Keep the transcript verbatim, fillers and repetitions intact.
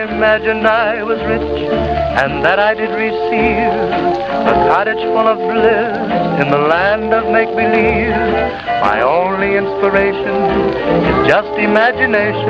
Imagined I was rich and that I did receive a cottage full of bliss in the land of make-believe. My only inspiration is just imagination.